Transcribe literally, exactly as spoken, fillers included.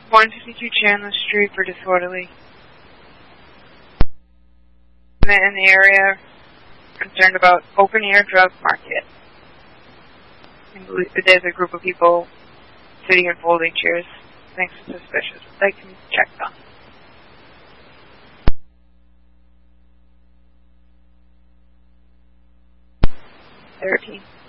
one fifty-two Chandler Street for disorderly. In the area concerned about open-air drug market. I believe that there's a group of people sitting in folding chairs. Things suspicious. They can check them. Thirteen.